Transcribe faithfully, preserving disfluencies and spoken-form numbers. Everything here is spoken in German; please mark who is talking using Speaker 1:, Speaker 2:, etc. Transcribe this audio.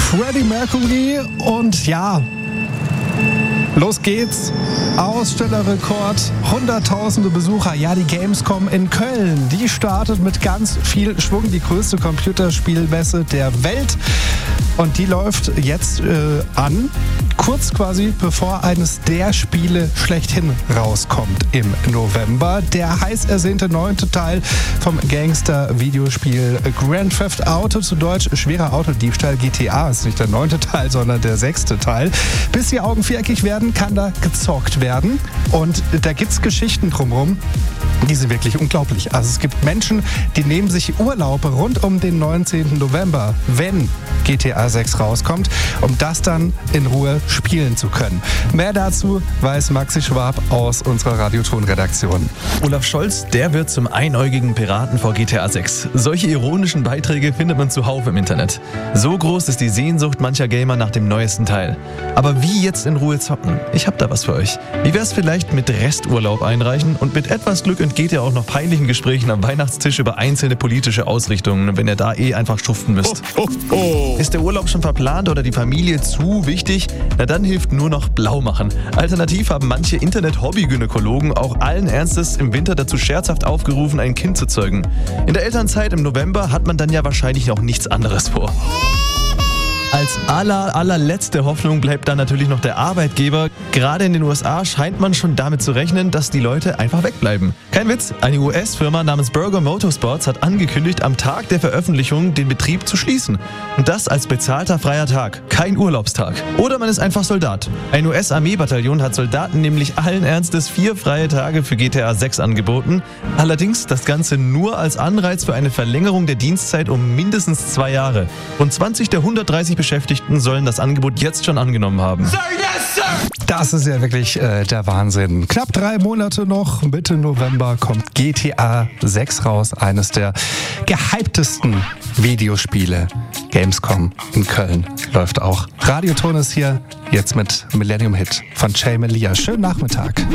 Speaker 1: Freddie Mercury und ja, los geht's. Ausstellerrekord, hunderttausende Besucher. Ja, die Gamescom in Köln, die startet mit ganz viel Schwung. Die größte Computerspielmesse der Welt. Und die läuft jetzt äh, an, kurz quasi bevor eines der Spiele schlechthin rauskommt im November. Der heiß ersehnte neunte Teil vom Gangster-Videospiel Grand Theft Auto, zu Deutsch schwerer Autodiebstahl. G T A ist nicht der neunte Teil, sondern der sechste Teil. Bis die Augen viereckig werden, kann da gezockt werden. Und da gibt's Geschichten drumherum, die sind wirklich unglaublich. Also es gibt Menschen, die nehmen sich Urlaub rund um den neunzehnten November, wenn G T A sechs rauskommt, um das dann in Ruhe spielen zu können. Mehr dazu weiß Maxi Schwab aus unserer Radioton-Redaktion.
Speaker 2: Olaf Scholz, der wird zum einäugigen Piraten vor G T A sechs. Solche ironischen Beiträge findet man zuhauf im Internet. So groß ist die Sehnsucht mancher Gamer nach dem neuesten Teil. Aber wie jetzt in Ruhe zocken? Ich hab da was für euch. Wie wär's vielleicht mit Resturlaub einreichen und mit etwas Glück entgeht ihr auch noch peinlichen Gesprächen am Weihnachtstisch über einzelne politische Ausrichtungen, wenn ihr da eh einfach schuften müsst.
Speaker 1: Oh, oh, oh.
Speaker 2: Ist der Urlaub schon verplant oder die Familie zu wichtig? Na dann hilft nur noch blau machen. Alternativ haben manche Internet-Hobby-Gynäkologen auch allen Ernstes im Winter dazu scherzhaft aufgerufen, ein Kind zu zeugen. In der Elternzeit im November hat man dann ja wahrscheinlich noch nichts anderes vor. Als aller, allerletzte Hoffnung bleibt dann natürlich noch der Arbeitgeber. Gerade in den U S A scheint man schon damit zu rechnen, dass die Leute einfach wegbleiben. Kein Witz, eine U S-Firma namens Berger Motorsports hat angekündigt, am Tag der Veröffentlichung den Betrieb zu schließen. Und das als bezahlter freier Tag, kein Urlaubstag. Oder man ist einfach Soldat. Ein U S-Armeebataillon hat Soldaten nämlich allen Ernstes vier freie Tage für G T A sechs angeboten. Allerdings das Ganze nur als Anreiz für eine Verlängerung der Dienstzeit um mindestens zwei Jahre. Rund zwanzig der hundertdreißig Beschäftigten sollen das Angebot jetzt schon angenommen haben.
Speaker 1: Sir, yes, sir! Das ist ja wirklich äh, der Wahnsinn. Knapp drei Monate noch, Mitte November kommt G T A sechs raus. Eines der gehyptesten Videospiele. Gamescom in Köln läuft auch. Radioton ist hier, jetzt mit Millennium Hit von Jay Melia. Schönen Nachmittag.